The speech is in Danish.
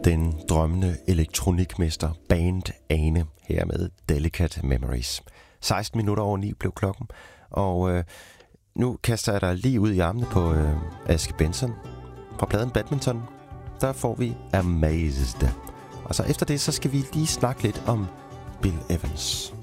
den drømmende elektronikmester Band Ane her med Delicate Memories. 16 minutter over 9 blev klokken, og nu kaster jeg dig lige ud i armene på Aske Benson. Fra pladen Badminton, der får vi Amazed. Og så efter det, så skal vi lige snakke lidt om Bill Evans.